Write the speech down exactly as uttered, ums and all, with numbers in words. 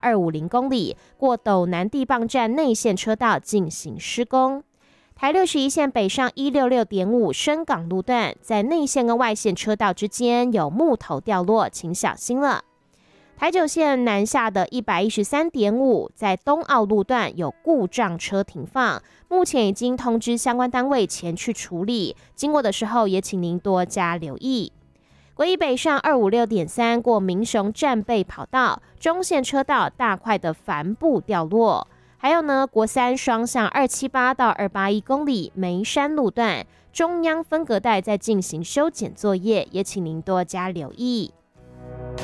二五零公里，过斗南地磅站内线车道进行施工。台六十一线北上一六六点五深港路段，在内线跟外线车道之间有木头掉落，请小心了。台九线南下的一百一十三点五，在东澳路段有故障车停放，目前已经通知相关单位前去处理，经过的时候也请您多加留意。国一北上二五六点三过民雄战备跑道，中线车道大块的帆布掉落。还有呢，国三双向二七八到二八一公里梅山路段中央分隔带在进行修剪作业，也请您多加留意。